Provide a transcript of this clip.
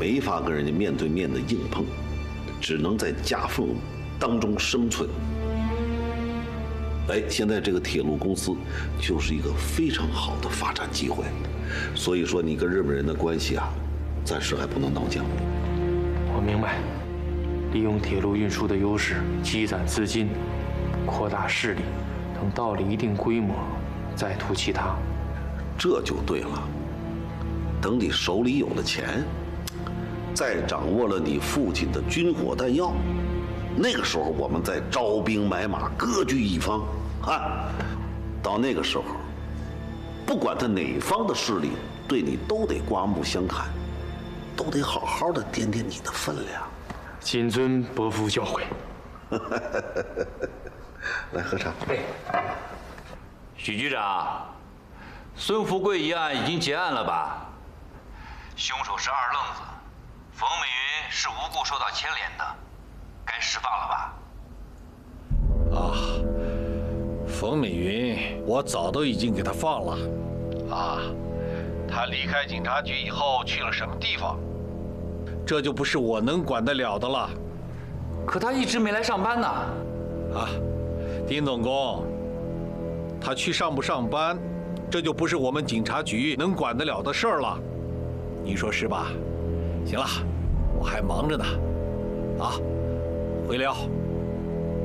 没法跟人家面对面的硬碰，只能在夹缝当中生存。哎，现在这个铁路公司就是一个非常好的发展机会，所以说你跟日本人的关系啊，暂时还不能闹僵。 我明白，利用铁路运输的优势，积攒资金，扩大势力，等到了一定规模，再图其他。 这就对了。等你手里有了钱，再掌握了你父亲的军火弹药，那个时候我们再招兵买马，各据一方啊。到那个时候，不管他哪方的势力对你都得刮目相看，都得好好的掂掂你的分量。 谨遵伯父教诲。 来喝茶。 许局长，孙福贵一案已经结案了吧？凶手是二愣子，冯美云是无故受到牵连的，该释放了吧？ 啊，冯美云，我早都已经给她放了。啊，她离开警察局以后去了什么地方，这就不是我能管得了的了。 可他一直没来上班呢。 啊，丁总工，他去上不上班，这就不是我们警察局能管得了的事儿了。你说是吧？行了，我还忙着呢。啊，回聊。